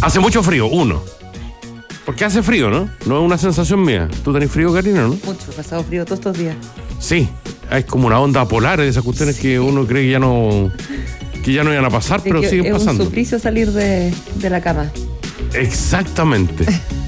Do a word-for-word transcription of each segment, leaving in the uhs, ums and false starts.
Hace mucho frío, uno. Porque hace frío, ¿no? No es una sensación mía. ¿Tú tenés frío, Karina, no? Mucho, he pasado frío todos estos días. Sí, hay como una onda polar de esas cuestiones sí. que uno cree que ya no que ya no iban a pasar, sí, pero siguen es pasando. Es un suplicio salir de, de la cama. Exactamente.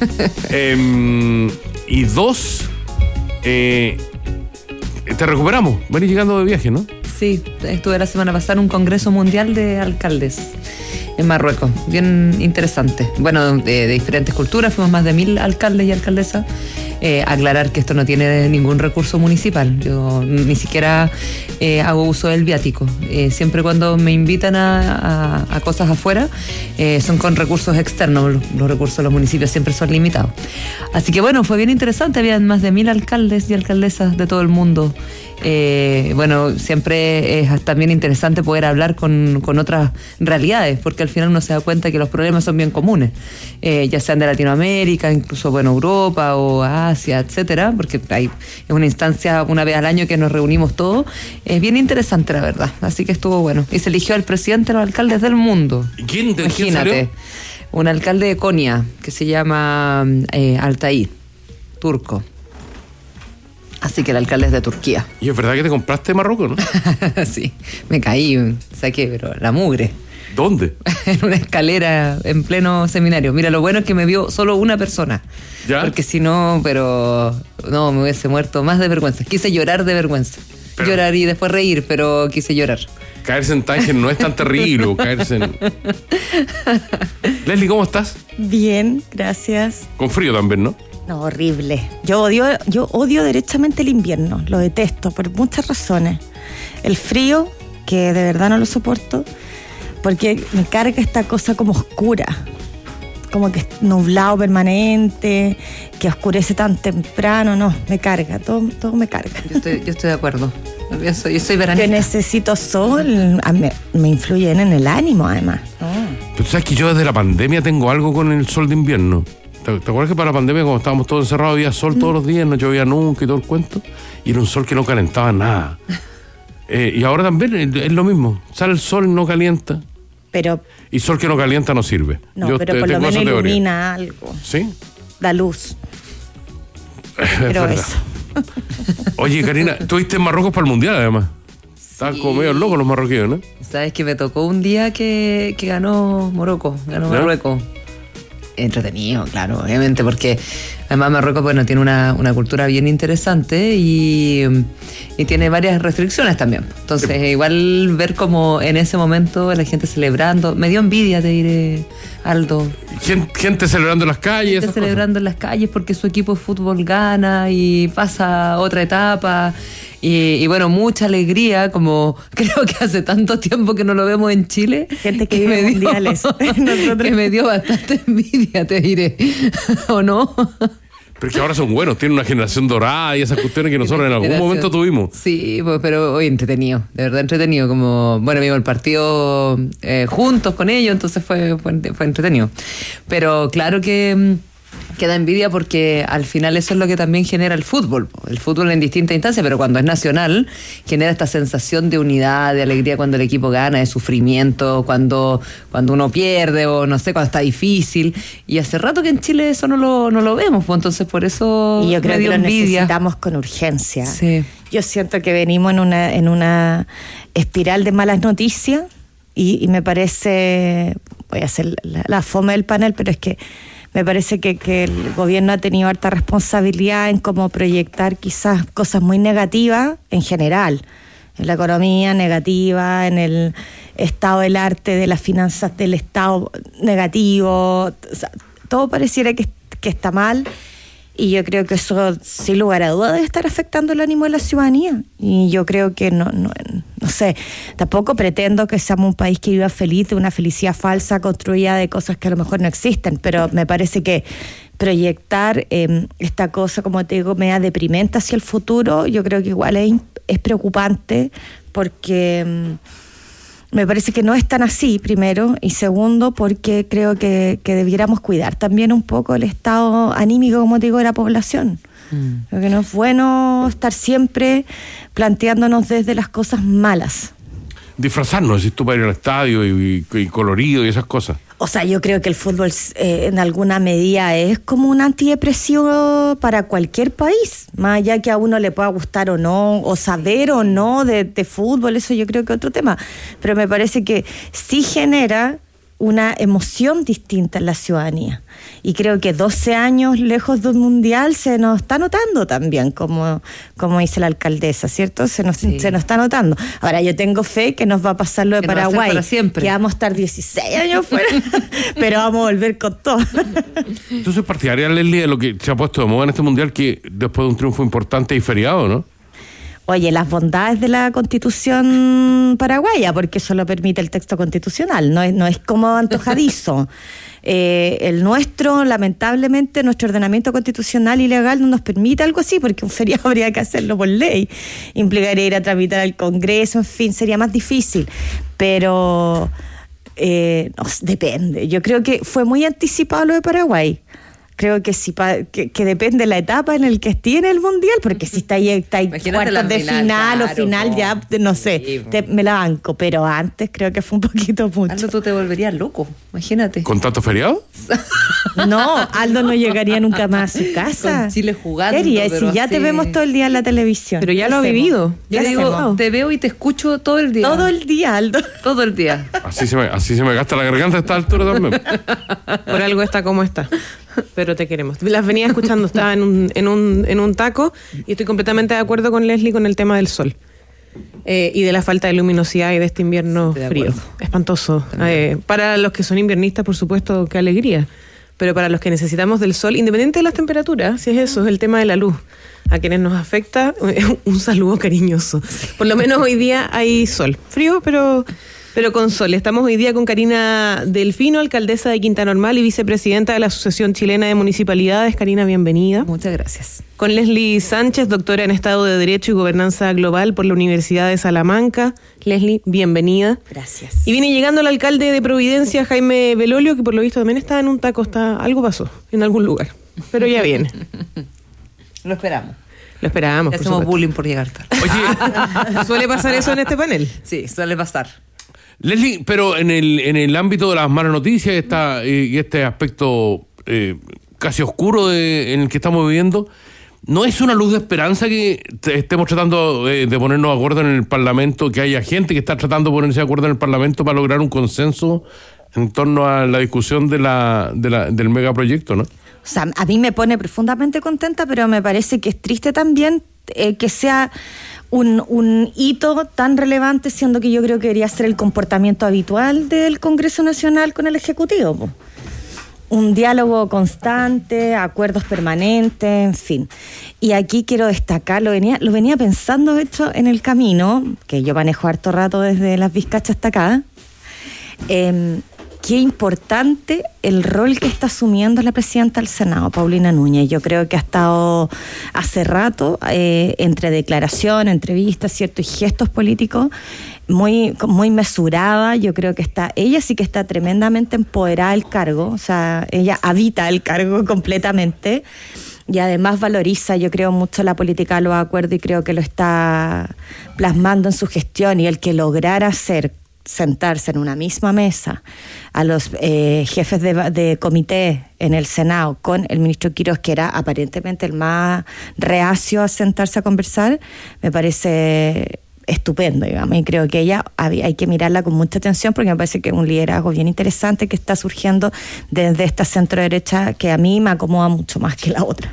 eh, y dos, eh, te recuperamos. Venís llegando de viaje, ¿no? Sí, estuve la semana pasada en un congreso mundial de alcaldes en Marruecos, bien interesante. Bueno, de, de diferentes culturas, fuimos más de mil alcaldes y alcaldesas. Eh, aclarar que esto no tiene ningún recurso municipal. Yo ni siquiera eh, hago uso del viático. Eh, siempre cuando me invitan a, a, a cosas afuera, eh, son con recursos externos. Los, los recursos de los municipios siempre son limitados. Así que bueno, fue bien interesante. Había más de mil alcaldes y alcaldesas de todo el mundo. Eh, bueno, siempre es también interesante poder hablar con, con otras realidades, porque al final uno se da cuenta que los problemas son bien comunes, eh, ya sean de Latinoamérica, incluso bueno, Europa o Asia, etcétera, porque hay, es una instancia una vez al año que nos reunimos todos. Es bien interesante, la verdad, así que estuvo bueno. Y se eligió al presidente de los alcaldes del mundo. ¿Quién, de, Imagínate, ¿quién salió? Un alcalde de Konya que se llama eh, Altair, turco. Así que el alcalde es de Turquía. Y es verdad que te compraste Marruecos, ¿no? Sí, me caí, saqué, pero la mugre. ¿Dónde? En una escalera en pleno seminario. Mira, lo bueno es que me vio solo una persona. ¿Ya? Porque si no, pero no, me hubiese muerto más de vergüenza. Quise llorar de vergüenza. Pero, llorar y después reír, pero quise llorar. Caerse en Tánger no es tan terrible, caerse en... Leslie, ¿cómo estás? Bien, gracias. Con frío también, ¿no? No, horrible. Yo odio, yo odio derechamente el invierno, lo detesto por muchas razones. El frío, que de verdad no lo soporto, porque me carga esta cosa como oscura, como que es nublado permanente, que oscurece tan temprano, no, me carga, todo, todo me carga. Yo estoy, yo estoy de acuerdo. Yo soy, yo soy veranista. Que necesito sol, me, me influyen en el ánimo además. Oh. Pero sabes que yo desde la pandemia tengo algo con el sol de invierno. ¿Te acuerdas que para la pandemia, cuando estábamos todos encerrados, había sol mm. todos los días, no llovía nunca y todo el cuento? Y era un sol que no calentaba nada. eh, y ahora también es lo mismo. Sale el sol, no calienta. Pero, y sol que no calienta no sirve. No, Yo pero te, por lo menos ilumina teoría. algo. ¿Sí? Da luz. Pero eso. Oye, Karina, estuviste en Marruecos para el Mundial, además. Estaban sí. como medio locos los marroquíes, ¿no? Sabes que me tocó un día que, que ganó Morocco, ganó ¿Ya? Marruecos. Entretenido, claro, obviamente, porque además Marruecos, bueno, tiene una, una cultura bien interesante y, y tiene varias restricciones también. Entonces, sí. igual ver como en ese momento la gente celebrando, me dio envidia, te diré, Aldo. Gente, gente celebrando en las calles. Gente celebrando cosas. en las calles porque su equipo de fútbol gana y pasa a otra etapa. Y, y bueno, mucha alegría, como creo que hace tanto tiempo que no lo vemos en Chile. Gente que, que vive me mundiales. Dio, que me dio bastante envidia, te diré. ¿O no? Pero es que ahora son buenos, tienen una generación dorada y esas cuestiones que nosotros en algún generación. momento tuvimos. Sí, pues, pero hoy entretenido, de verdad entretenido. Como, bueno, vimos el partido eh, juntos con ellos, entonces fue, fue, fue entretenido. Pero claro que... Queda envidia porque al final eso es lo que también genera el fútbol. El fútbol en distintas instancias, pero cuando es nacional, genera esta sensación de unidad, de alegría cuando el equipo gana, de sufrimiento, cuando, cuando uno pierde o no sé, cuando está difícil. Y hace rato que en Chile eso no lo, no lo vemos, pues entonces por eso y yo creo me dio que lo envidia. Necesitamos con urgencia. Sí. Yo siento que venimos en una, en una espiral de malas noticias y, y me parece, voy a hacer la, la fome del panel, pero es que me parece que, que el gobierno ha tenido harta responsabilidad en cómo proyectar quizás cosas muy negativas en general, en la economía negativa, en el estado del arte, de las finanzas del Estado negativo, o sea, todo pareciera que, que está mal. Y yo creo que eso, sin lugar a dudas, debe estar afectando el ánimo de la ciudadanía. Y yo creo que, no, no, no sé, tampoco pretendo que seamos un país que viva feliz, de una felicidad falsa construida de cosas que a lo mejor no existen, pero me parece que proyectar eh, esta cosa, como te digo, media deprimente hacia el futuro, yo creo que igual es, es preocupante porque... Eh, me parece que no es tan así, primero, y segundo, porque creo que, que debiéramos cuidar también un poco el estado anímico, como te digo, de la población. Mm. Creo que no es bueno estar siempre planteándonos desde las cosas malas. disfrazarnos, decís tú, para ir al estadio y, y, y colorido y esas cosas. O sea, yo creo que el fútbol eh, en alguna medida es como un antidepresivo para cualquier país, más allá que a uno le pueda gustar o no, o saber o no de, de fútbol, eso yo creo que es otro tema. Pero me parece que sí genera una emoción distinta en la ciudadanía. Y creo que doce años lejos de un mundial se nos está notando también, como, como dice la alcaldesa, ¿cierto? Se nos, sí. se nos está notando. Ahora, yo tengo fe que nos va a pasar lo de que Paraguay, para siempre. Que vamos a estar dieciséis años fuera, pero vamos a volver con todo. Entonces, partidaria, Leslie, de lo que se ha puesto de moda en este mundial, que después de un triunfo importante y feriado, ¿no? Oye, las bondades de la Constitución paraguaya, porque eso lo permite el texto constitucional, no es, no es como antojadizo. Eh, el nuestro, lamentablemente, nuestro ordenamiento constitucional y legal no nos permite algo así, porque un feriado habría que hacerlo por ley. Implicaría ir a tramitar al Congreso, en fin, sería más difícil. Pero eh, no, depende. Yo creo que fue muy anticipado lo de Paraguay. Creo que sí, que, que depende de la etapa en el que esté en el mundial, porque si está ahí, está ahí cuartos de final, final claro, o final, ya no sé, sí, te, me la banco, pero antes creo que fue un poquito mucho. Aldo, tú te volverías loco, imagínate. ¿Con tanto feriado? No, Aldo no llegaría nunca más a su casa. Con Chile jugando. Quería, si ya así... te vemos todo el día en la televisión. Pero ya lo ha vivido. Yo te digo, te veo y te escucho todo el día. Todo el día, Aldo. Todo el día. Así se me, así se me gasta la garganta a esta altura también. Por algo está como está. Pero te queremos. Las venía escuchando, estaba en un, en un, en un taco y estoy completamente de acuerdo con Leslie con el tema del sol eh, y de la falta de luminosidad y de este invierno sí, frío. Espantoso. Eh, para los que son inviernistas, por supuesto, qué alegría. Pero para los que necesitamos del sol, independiente de las temperaturas, si es eso, es el tema de la luz. A quienes nos afecta, un saludo cariñoso. Por lo menos hoy día hay sol. Frío, pero... Pero con sol. Estamos hoy día con Karina Delfino, alcaldesa de Quinta Normal y vicepresidenta de la Asociación Chilena de Municipalidades. Karina, bienvenida. Muchas gracias. Con Leslie Sánchez, doctora en Estado de Derecho y Gobernanza Global por la Universidad de Salamanca. Leslie, bienvenida. Gracias. Y viene llegando el alcalde de Providencia, Jaime Belolio, que por lo visto también está en un taco, está, algo pasó en algún lugar, pero ya viene. Lo esperamos. Lo esperamos. Le hacemos bullying por llegar tarde. Oye, ¿suele pasar eso en este panel? Sí, suele pasar. Leslie, pero en el en el ámbito de las malas noticias esta, y este aspecto eh, casi oscuro de, en el que estamos viviendo, ¿no es una luz de esperanza que estemos tratando de, de ponernos de acuerdo en el Parlamento, que haya gente que está tratando de ponerse de acuerdo en el Parlamento para lograr un consenso en torno a la discusión de la, de la del megaproyecto, ¿no? O sea, a mí me pone profundamente contenta, pero me parece que es triste también eh, que sea un, un hito tan relevante, siendo que yo creo que debería ser el comportamiento habitual del Congreso Nacional con el Ejecutivo, po. Un diálogo constante, acuerdos permanentes, en fin. Y aquí quiero destacar, lo venía, lo venía pensando, de hecho, en el camino, que yo manejo harto rato desde Las Vizcachas hasta acá, eh, qué importante el rol que está asumiendo la presidenta del Senado, Paulina Núñez. Yo creo que ha estado hace rato, eh, entre declaración, entrevistas, ¿cierto? Y gestos políticos, muy, muy mesurada. Yo creo que está, ella sí que está tremendamente empoderada del cargo, o sea, ella habita el cargo completamente. Y además valoriza, yo creo, mucho la política de los acuerdos y creo que lo está plasmando en su gestión. Y el que lograra hacer sentarse en una misma mesa a los eh, jefes de, de comité en el Senado con el ministro Quirós, que era aparentemente el más reacio a sentarse a conversar, me parece estupendo, digamos, y creo que ella hay que mirarla con mucha atención porque me parece que es un liderazgo bien interesante que está surgiendo desde esta centro derecha que a mí me acomoda mucho más que la otra.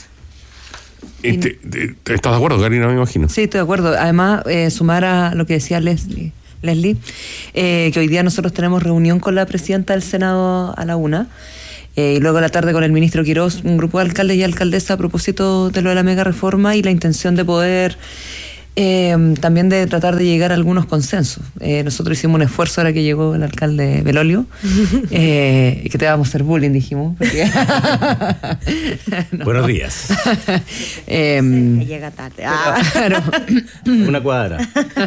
¿Te, te, te, ¿Estás de acuerdo, Karina, me imagino? Sí, estoy de acuerdo. Además, eh, sumar a lo que decía Leslie Leslie, eh, que hoy día nosotros tenemos reunión con la presidenta del Senado a la una, eh, y luego a la tarde con el ministro Quirós, un grupo de alcaldes y alcaldesas a propósito de lo de la mega reforma y la intención de poder eh, también de tratar de llegar a algunos consensos. Eh, nosotros hicimos un esfuerzo ahora que llegó el alcalde Belolio, eh, que te vamos a hacer bullying, dijimos. Porque no. Buenos días. eh, sí, llega tarde. Ah. Pero, una cuadra.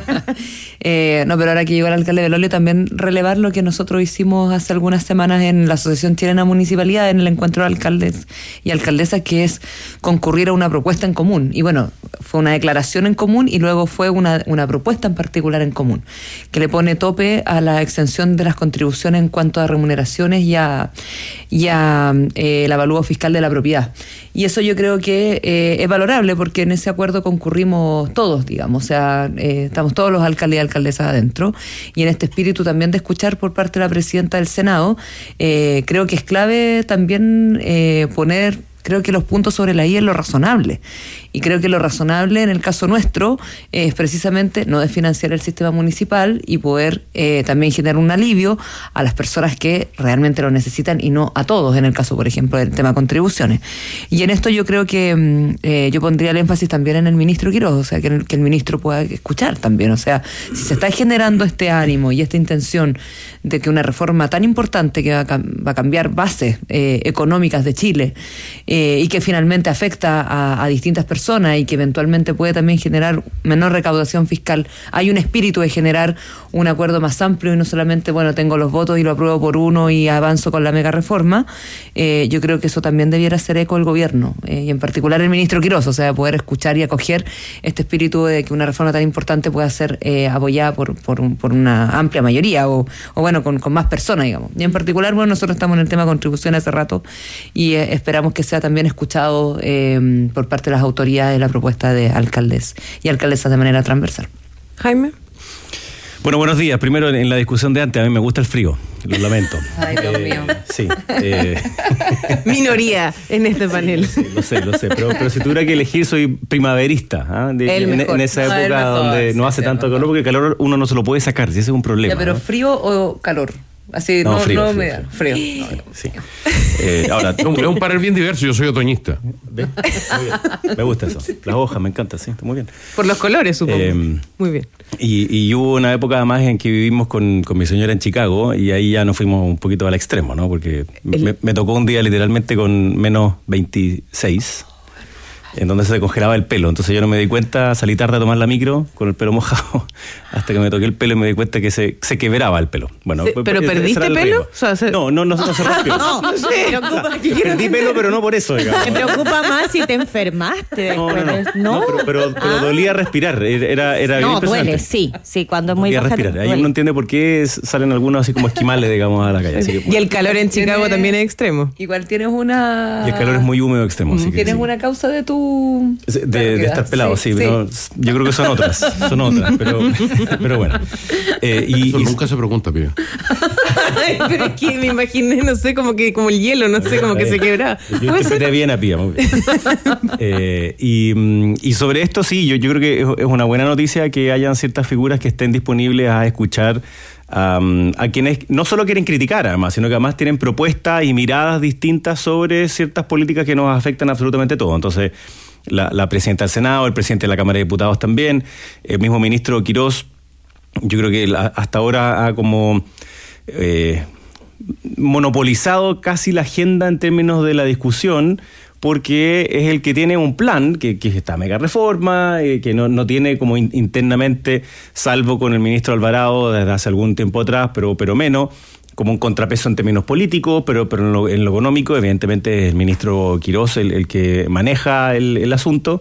Eh, no, pero ahora que llegó el alcalde Belolio, también relevar lo que nosotros hicimos hace algunas semanas en la Asociación Chilena de Municipalidades, en el encuentro de alcaldes y alcaldesas, que es concurrir a una propuesta en común. Y bueno, fue una declaración en común y y luego fue una, una propuesta en particular en común, que le pone tope a la exención de las contribuciones en cuanto a remuneraciones y a, y a eh, el avalúo fiscal de la propiedad. Y eso yo creo que eh, es valorable porque en ese acuerdo concurrimos todos, digamos, o sea, eh, estamos todos los alcaldes y alcaldesas adentro, y en este espíritu también de escuchar por parte de la presidenta del Senado, eh, creo que es clave también eh, poner... Creo que los puntos sobre la I es lo razonable. Y creo que lo razonable en el caso nuestro es precisamente no desfinanciar el sistema municipal y poder eh, también generar un alivio a las personas que realmente lo necesitan y no a todos, en el caso, por ejemplo, del tema contribuciones. Y en esto yo creo que eh, yo pondría el énfasis también en el ministro Quiroz, o sea, que el, que el ministro pueda escuchar también. O sea, si se está generando este ánimo y esta intención de que una reforma tan importante que va a, va a cambiar bases eh, económicas de Chile, eh, y que finalmente afecta a, a distintas personas y que eventualmente puede también generar menor recaudación fiscal, hay un espíritu de generar un acuerdo más amplio y no solamente, bueno, tengo los votos y lo apruebo por uno y avanzo con la mega reforma. Eh, yo creo que eso también debiera ser eco el gobierno, eh, y en particular el ministro Quiroz, o sea, poder escuchar y acoger este espíritu de que una reforma tan importante pueda ser eh, apoyada por, por, un, por una amplia mayoría o, o bueno, con, con más personas, digamos. Y en particular, bueno, nosotros estamos en el tema de contribución hace rato y eh, esperamos que sea también escuchado eh, por parte de las autoridades de la propuesta de alcaldes y alcaldesas de manera transversal. Jaime. Bueno, buenos días. Primero, en la discusión de antes, a mí me gusta el frío, lo lamento. Ay, Dios eh, mío. Sí. Eh, Minoría en este panel. Sí, lo sé, lo sé. Pero, pero si tuviera que elegir, soy primaverista. ¿ah? De, El en, mejor. en esa No, el época mejor, donde sí, no hace sí, tanto el calor, mejor. porque el calor uno no se lo puede sacar, si ese es un problema. Ya, pero ¿no? frío o calor. Así, No, no, frío, no frío, me da. Frío. No. Sí. Eh, ahora, Es un, es un panel bien diverso, yo soy otoñista. ¿ves? Muy bien. Me gusta eso. Las hojas, me encanta, sí, está muy bien. Por los colores, supongo. Eh, Muy bien. Y, y hubo una época además en que vivimos con, con mi señora en Chicago y ahí ya nos fuimos un poquito al extremo, ¿no? Porque El... me, me tocó un día literalmente con menos veintiséis, en donde se congelaba el pelo. Entonces yo no me di cuenta, salí tarde a tomar la micro con el pelo mojado, hasta que me toqué el pelo y me di cuenta que se, se quebraba el pelo. Bueno, Sí, pues, ¿pero ese perdiste era el pelo? riesgo. O sea, se- No, no, no, no se rompió. No, No sé. me preocupa, O sea, perdí pelo, pero no por eso, digamos. me preocupa más si te enfermaste No, no, después. no. ¿No? No, pero, pero, pero Ah. dolía respirar, era, era bien No, impresionante. duele, sí, sí, cuando es muy Dolía baja, respirar. Ahí duele. uno entiende por qué s- salen algunos así como esquimales, digamos, a la calle. Así que, Y el calor en Chicago Tiene- también es extremo. Igual tienes una... y el calor es muy húmedo extremo. Así que Tienes sí. una causa de tu... De, de estar pelado, sí, pero yo creo que son otras, son otras, pero, pero bueno. Eh, y, Eso y- nunca se pregunta, pibe. Ay, pero es que me imaginé, no sé, como que como el hielo, no sé, como que se quebraba. Yo interpreté bien a Pía, muy bien. Eh, y, mm, y sobre esto sí, yo, yo creo que es, es una buena noticia que hayan ciertas figuras que estén disponibles a escuchar um, a quienes no solo quieren criticar, además, sino que además tienen propuestas y miradas distintas sobre ciertas políticas que nos afectan absolutamente todo. Entonces, la, la presidenta del Senado, el presidente de la Cámara de Diputados también, el mismo ministro Quiroz, yo creo que la, hasta ahora ha como eh, monopolizado casi la agenda en términos de la discusión, porque es el que tiene un plan, que, que es esta mega reforma, eh, que no, no tiene como in, internamente, salvo con el ministro Alvarado desde hace algún tiempo atrás, pero, pero menos, como un contrapeso en términos políticos, pero, pero en, lo, en lo económico, evidentemente es el ministro Quiroz el, el que maneja el, el asunto.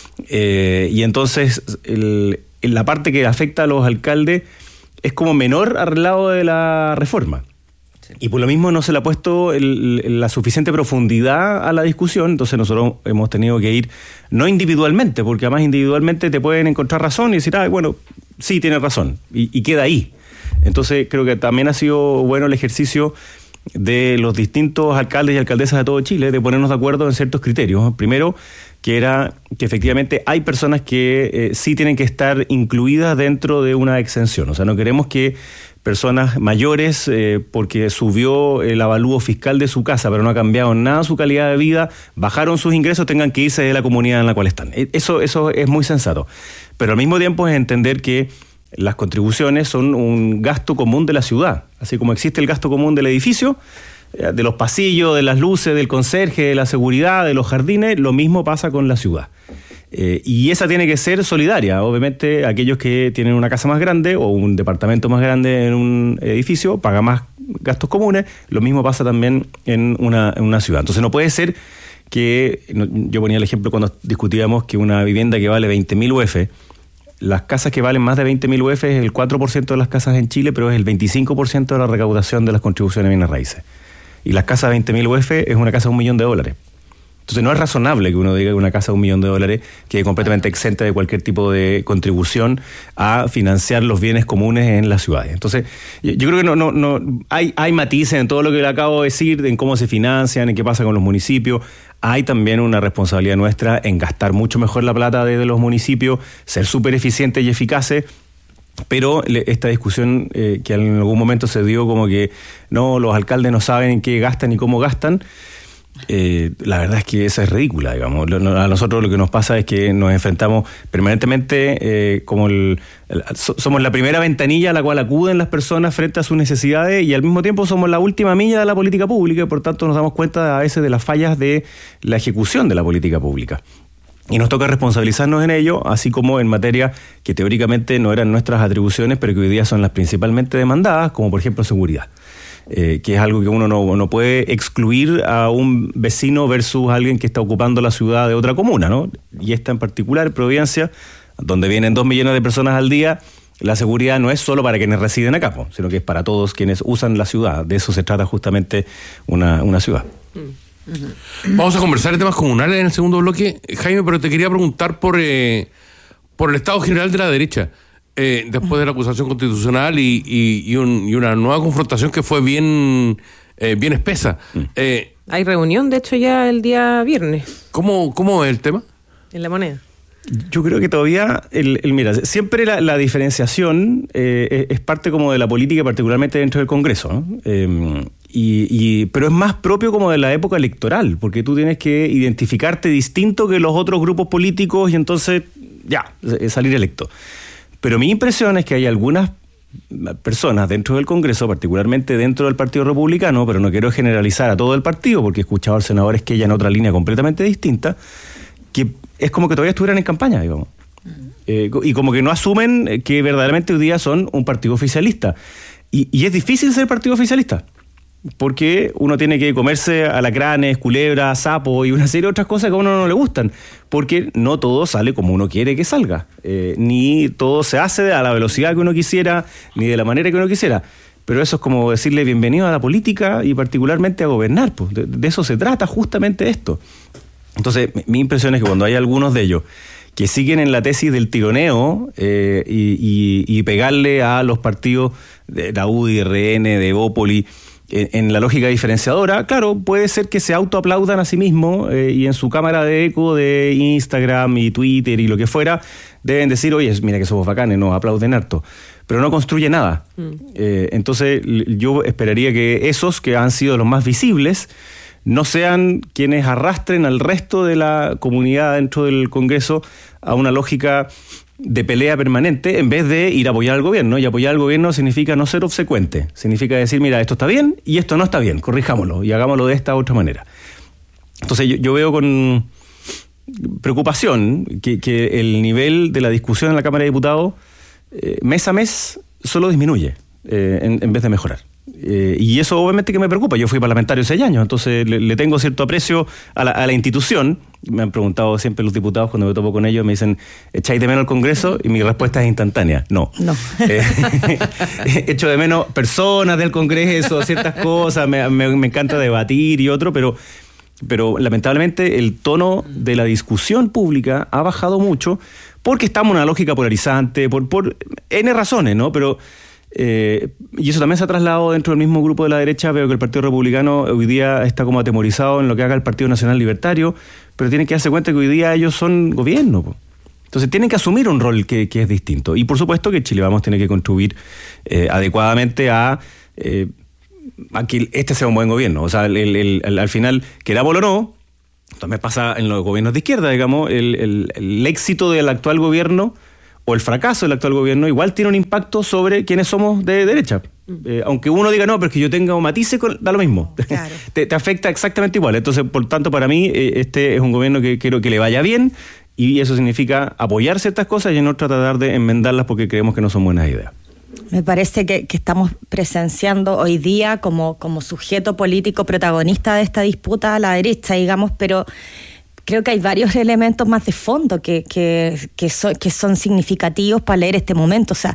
Eh, y entonces el, la parte que afecta a los alcaldes es como menor al lado de la reforma. Y por lo mismo no se le ha puesto el, el, la suficiente profundidad a la discusión, entonces nosotros hemos tenido que ir, no individualmente, porque además individualmente te pueden encontrar razón y decir, ah, bueno, sí, tienes razón, y, y queda ahí. Entonces creo que también ha sido bueno el ejercicio de los distintos alcaldes y alcaldesas de todo Chile de ponernos de acuerdo en ciertos criterios. Primero, que era que efectivamente hay personas que eh, sí tienen que estar incluidas dentro de una exención. O sea, no queremos que personas mayores, eh, porque subió el avalúo fiscal de su casa, pero no ha cambiado nada su calidad de vida, bajaron sus ingresos, tengan que irse de la comunidad en la cual están. Eso, eso es muy sensato. Pero al mismo tiempo es entender que las contribuciones son un gasto común de la ciudad. Así como existe el gasto común del edificio, de los pasillos, de las luces, del conserje, de la seguridad, de los jardines, lo mismo pasa con la ciudad. Eh, y esa tiene que ser solidaria. Obviamente, aquellos que tienen una casa más grande o un departamento más grande en un edificio pagan más gastos comunes. Lo mismo pasa también en una, en una ciudad. Entonces no puede ser que, no, yo ponía el ejemplo cuando discutíamos que una vivienda que vale veinte mil U F las casas que valen más de veinte mil U F es el cuatro por ciento de las casas en Chile, pero es el veinticinco por ciento de la recaudación de las contribuciones de bienes raíces. Y las casas de veinte mil U F es una casa de un millón de dólares. Entonces no es razonable que uno diga que una casa de un millón de dólares quede completamente exenta de cualquier tipo de contribución a financiar los bienes comunes en las ciudades. Entonces yo, yo creo que no, no, no hay, hay matices en todo lo que le acabo de decir, en cómo se financian, en qué pasa con los municipios. Hay también una responsabilidad nuestra en gastar mucho mejor la plata de, de los municipios, ser súper eficientes y eficaces. Pero esta discusión eh, que en algún momento se dio como que no, los alcaldes no saben en qué gastan y cómo gastan, Eh, la verdad es que esa es ridícula, digamos. A nosotros lo que nos pasa es que nos enfrentamos permanentemente eh, como el, el, somos la primera ventanilla a la cual acuden las personas frente a sus necesidades y al mismo tiempo somos la última milla de la política pública y por tanto nos damos cuenta a veces de las fallas de la ejecución de la política pública. Y nos toca responsabilizarnos en ello, así como en materia que teóricamente no eran nuestras atribuciones, pero que hoy día son las principalmente demandadas, como por ejemplo seguridad. Eh, que es algo que uno no, no puede excluir a un vecino versus alguien que está ocupando la ciudad de otra comuna, ¿no? Y esta en particular, Providencia, donde vienen dos millones de personas al día, la seguridad no es solo para quienes residen acá, sino que es para todos quienes usan la ciudad. De eso se trata justamente una, una ciudad. Uh-huh. Vamos a conversar de temas comunales en el segundo bloque, Jaime, pero te quería preguntar por, eh, por el estado general de la derecha. Eh, después de la acusación constitucional y, y, y, un, y una nueva confrontación que fue bien, eh, bien espesa. Eh, Hay reunión, de hecho, ya el día viernes. ¿Cómo, cómo es el tema? En La Moneda. Yo creo que todavía, el, el mira, siempre la, la diferenciación eh, es parte como de la política, particularmente dentro del Congreso, ¿no? Eh, y, y, pero es más propio como de la época electoral, porque tú tienes que identificarte distinto que los otros grupos políticos y entonces ya, salir electo. Pero mi impresión es que hay algunas personas dentro del Congreso, particularmente dentro del Partido Republicano, pero no quiero generalizar a todo el partido, porque he escuchado a senadores que ya en otra línea completamente distinta, que es como que todavía estuvieran en campaña, digamos. Eh, y como que no asumen que verdaderamente hoy día son un partido oficialista. Y, y es difícil ser partido oficialista, porque uno tiene que comerse alacranes, culebras, sapos y una serie de otras cosas que a uno no le gustan, porque no todo sale como uno quiere que salga, eh, ni todo se hace a la velocidad que uno quisiera, ni de la manera que uno quisiera. Pero eso es como decirle bienvenido a la política y particularmente a gobernar, pues de, de eso se trata justamente esto. Entonces, mi impresión es que cuando hay algunos de ellos que siguen en la tesis del tironeo eh, y, y, y pegarle a los partidos de la U D I, R N, de Evópoli, en la lógica diferenciadora, claro, puede ser que se autoaplaudan a sí mismos eh, y en su cámara de eco de Instagram y Twitter y lo que fuera, deben decir, oye, mira que somos bacanes, nos aplauden harto, pero no construye nada. Mm. Eh, entonces yo esperaría que esos que han sido los más visibles no sean quienes arrastren al resto de la comunidad dentro del Congreso a una lógica de pelea permanente en vez de ir a apoyar al gobierno. Y apoyar al gobierno significa no ser obsecuente, significa decir, mira, esto está bien y esto no está bien, corrijámoslo y hagámoslo de esta u otra manera. Entonces yo, yo veo con preocupación que, que el nivel de la discusión en la Cámara de Diputados eh, mes a mes solo disminuye eh, en, en vez de mejorar. Eh, y eso obviamente que me preocupa. Yo fui parlamentario seis años, entonces le, le tengo cierto aprecio a la, a la institución. Me han preguntado siempre los diputados cuando me topo con ellos, me dicen, ¿echáis de menos el Congreso? Y mi respuesta es instantánea, no. No. Eh, echo de menos personas del Congreso, ciertas cosas, me, me, me encanta debatir y otro, pero, pero lamentablemente el tono de la discusión pública ha bajado mucho porque estamos en una lógica polarizante, por, por N razones, ¿no? Pero Eh, y eso también se ha trasladado dentro del mismo grupo de la derecha. Veo que el Partido Republicano hoy día está como atemorizado en lo que haga el Partido Nacional Libertario, pero tienen que darse cuenta que hoy día ellos son gobierno, po. Entonces tienen que asumir un rol que, que es distinto. Y por supuesto que Chile Vamos tiene que contribuir eh, adecuadamente a, eh, a que este sea un buen gobierno. O sea, el, el, el, al final, querámoslo o no, también pasa en los gobiernos de izquierda, digamos, el, el, el éxito del actual gobierno o el fracaso del actual gobierno igual tiene un impacto sobre quienes somos de derecha. Eh, aunque uno diga, no, pero es que yo tenga matices, con, da lo mismo. Claro. te, te afecta exactamente igual. Entonces, por tanto, para mí, eh, este es un gobierno que quiero que le vaya bien y eso significa apoyar ciertas cosas y no tratar de enmendarlas porque creemos que no son buenas ideas. Me parece que, que estamos presenciando hoy día como, como sujeto político protagonista de esta disputa a la derecha, digamos, pero creo que hay varios elementos más de fondo que, que, que, so, que son significativos para leer este momento. O sea,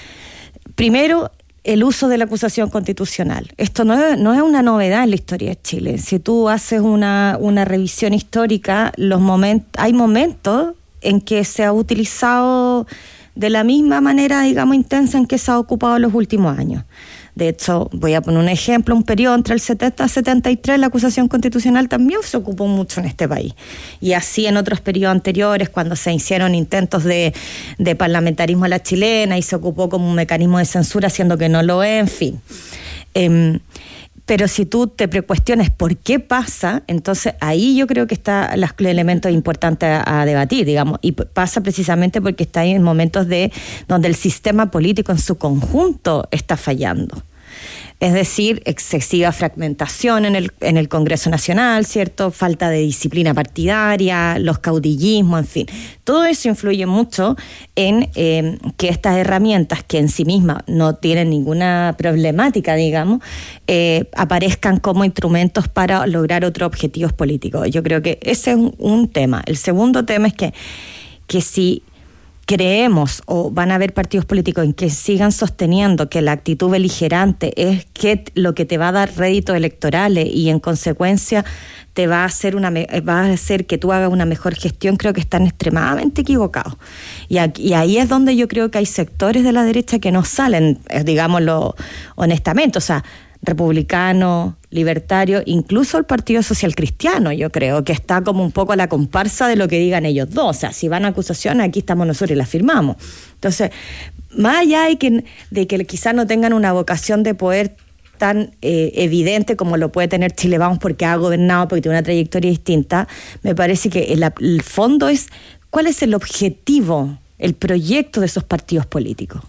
primero, el uso de la acusación constitucional. Esto no es, no es una novedad en la historia de Chile. Si tú haces una, una revisión histórica, los moment, hay momentos en que se ha utilizado de la misma manera, digamos, intensa en que se ha ocupado en los últimos años. De hecho, voy a poner un ejemplo, un periodo entre el setenta y setenta y tres, la acusación constitucional también se ocupó mucho en este país. Y así en otros periodos anteriores, cuando se hicieron intentos de, de parlamentarismo a la chilena y se ocupó como un mecanismo de censura, siendo que no lo es, en fin. Eh, pero si tú te precuestiones por qué pasa, entonces ahí yo creo que está los elementos importantes a, a debatir, digamos, y pasa precisamente porque está ahí en momentos de donde el sistema político en su conjunto está fallando. Es decir, excesiva fragmentación en el, en el Congreso Nacional, ¿cierto? Falta de disciplina partidaria, los caudillismos, en fin. Todo eso influye mucho en eh, que estas herramientas, que en sí mismas no tienen ninguna problemática, digamos, eh, aparezcan como instrumentos para lograr otros objetivos políticos. Yo creo que ese es un, un tema. El segundo tema es que, que si creemos o van a haber partidos políticos en que sigan sosteniendo que la actitud beligerante es que lo que te va a dar réditos electorales y en consecuencia te va a hacer una va a hacer que tú hagas una mejor gestión, creo que están extremadamente equivocados. Y, aquí, y ahí es donde yo creo que hay sectores de la derecha que no salen, digámoslo honestamente, o sea, republicano, libertario, incluso el Partido Social Cristiano, yo creo que está como un poco a la comparsa de lo que digan ellos dos. O sea, si van a acusaciones, aquí estamos nosotros y las firmamos. Entonces, más allá de que, de que quizás no tengan una vocación de poder tan eh, evidente como lo puede tener Chile Vamos porque ha gobernado, porque tiene una trayectoria distinta, me parece que el, el fondo es cuál es el objetivo, el proyecto de esos partidos políticos.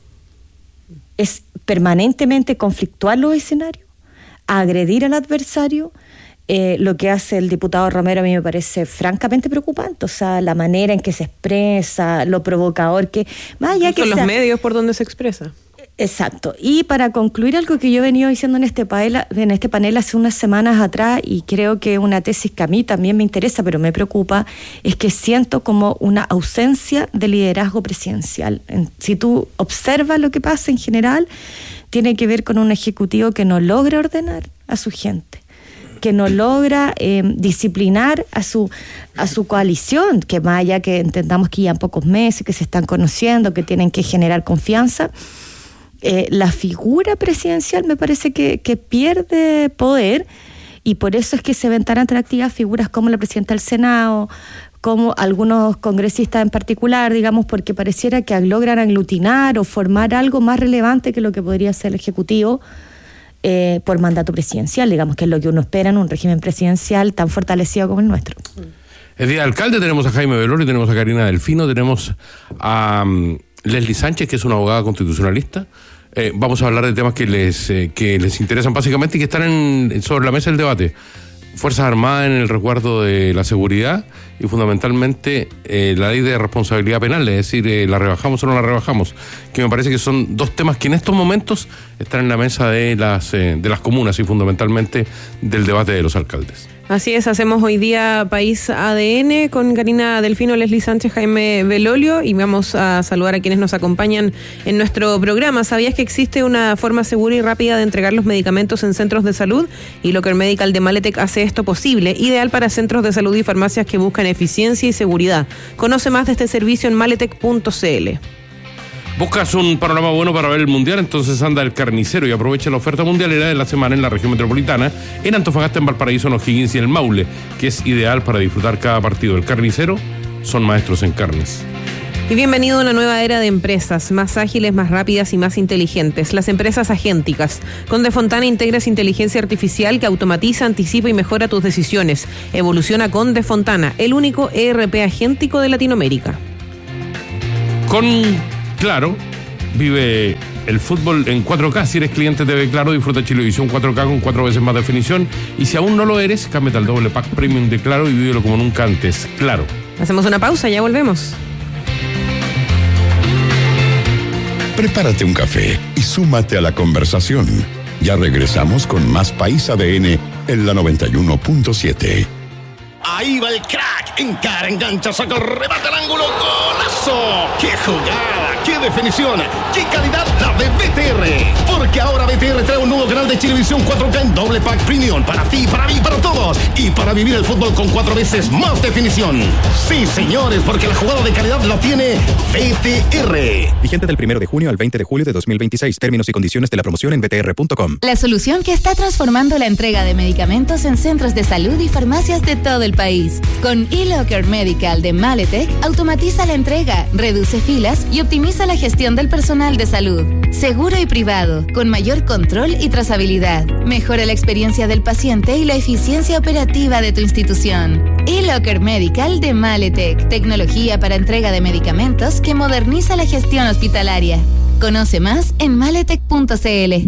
¿Es permanentemente conflictuar los escenarios? ¿Agredir al adversario? Eh, lo que hace el diputado Romero a mí me parece francamente preocupante. O sea, la manera en que se expresa, lo provocador que... Más allá que son sea, los medios por donde se expresa. Exacto. Y para concluir algo que yo he venido diciendo en este panel, en este panel hace unas semanas atrás, y creo que es una tesis que a mí también me interesa, pero me preocupa, es que siento como una ausencia de liderazgo presidencial. Si tú observas lo que pasa en general, tiene que ver con un ejecutivo que no logra ordenar a su gente, que no logra eh, disciplinar a su a su coalición, que más allá que entendamos que ya en pocos meses, que se están conociendo, que tienen que generar confianza, eh, la figura presidencial me parece que, que pierde poder, y por eso es que se ven tan atractivas figuras como la presidenta del Senado, como algunos congresistas en particular, digamos, porque pareciera que logran aglutinar o formar algo más relevante que lo que podría ser el Ejecutivo eh, por mandato presidencial, digamos, que es lo que uno espera en un régimen presidencial tan fortalecido como el nuestro. El día del alcalde tenemos a Jaime Velorio, tenemos a Karina Delfino, tenemos a um, Leslie Sánchez, que es una abogada constitucionalista. Eh, vamos a hablar de temas que les, eh, que les interesan básicamente y que están en, sobre la mesa del debate. Fuerzas Armadas en el resguardo de la seguridad y fundamentalmente eh, la ley de responsabilidad penal, es decir, eh, la rebajamos o no la rebajamos, que me parece que son dos temas que en estos momentos están en la mesa de las, eh, de las comunas y fundamentalmente del debate de los alcaldes. Así es, hacemos hoy día País A D N con Karina Delfino, Leslie Sánchez, Jaime Velorio, y vamos a saludar a quienes nos acompañan en nuestro programa. ¿Sabías que existe una forma segura y rápida de entregar los medicamentos en centros de salud? Y Locker Medical de Maletec hace esto posible, ideal para centros de salud y farmacias que buscan eficiencia y seguridad. Conoce más de este servicio en maletec punto c l. ¿Buscas un panorama bueno para ver el Mundial? Entonces anda El Carnicero y aprovecha la oferta mundialera de la semana en la región metropolitana, en Antofagasta, en Valparaíso, en O'Higgins y en el Maule, que es ideal para disfrutar cada partido. El Carnicero son maestros en carnes. Y bienvenido a una nueva era de empresas, más ágiles, más rápidas y más inteligentes. Las empresas agénticas. Con Defontana integras inteligencia artificial que automatiza, anticipa y mejora tus decisiones. Evoluciona con Defontana, el único E R P agéntico de Latinoamérica. Con Claro, vive el fútbol en cuatro K. Si eres cliente de Claro, disfruta Chilevisión cuatro K con cuatro veces más definición. Y si aún no lo eres, cámbiate al doble pack premium de Claro y vívelo como nunca antes. Claro. Hacemos una pausa, ya volvemos. Prepárate un café y súmate a la conversación. Ya regresamos con más País A D N en la noventa y uno punto siete. Ahí va el crack. Encara, engancha, saca el remate al ángulo. ¡Golazo! ¡Qué jugada! ¡Qué definición! ¡Qué calidad la de B T R! Porque ahora B T R trae un nuevo canal de Chilevisión cuatro K en doble pack premium. Para ti, para mí, para todos. Y para vivir el fútbol con cuatro veces más definición. Sí, señores, porque la jugada de calidad la tiene B T R. Vigente del primero de junio al veinte de julio de dos mil veintiséis. Términos y condiciones de la promoción en b t r punto com. La solución que está transformando la entrega de medicamentos en centros de salud y farmacias de todo el país. Con eLocker Medical de Maletec, automatiza la entrega, reduce filas y optimiza la gestión del personal de salud. Seguro y privado, con mayor control y trazabilidad. Mejora la experiencia del paciente y la eficiencia operativa de tu institución. eLocker Medical de Maletec. Tecnología para entrega de medicamentos que moderniza la gestión hospitalaria. Conoce más en maletec punto c l.